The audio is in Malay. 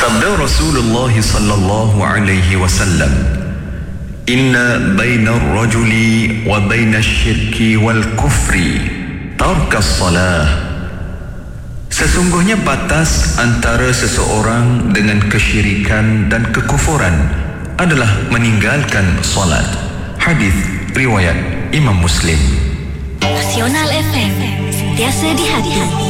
Sabda Rasulullah sallallahu alaihi wasallam, "Inna bainar rajuli wa bainash syirki wal kufri tarkas salah." Sesungguhnya batas antara seseorang dengan kesyirikan dan kekufuran adalah meninggalkan solat. Hadis riwayat Imam Muslim. Nasional FM, sentiasa di hati.